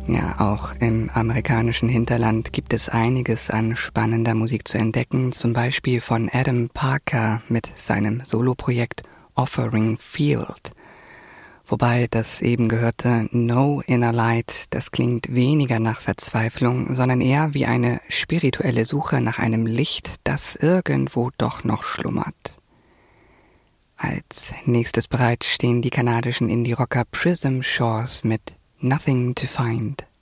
Ja, auch im amerikanischen Hinterland gibt es einiges an spannender Musik zu entdecken, zum Beispiel von Adam Parker mit seinem Soloprojekt Offering Field. Wobei das eben gehörte No Inner Light, das klingt weniger nach Verzweiflung, sondern eher wie eine spirituelle Suche nach einem Licht, das irgendwo doch noch schlummert. Als nächstes bereit stehen die kanadischen Indie-Rocker Prism Shores mit Nothing to Find.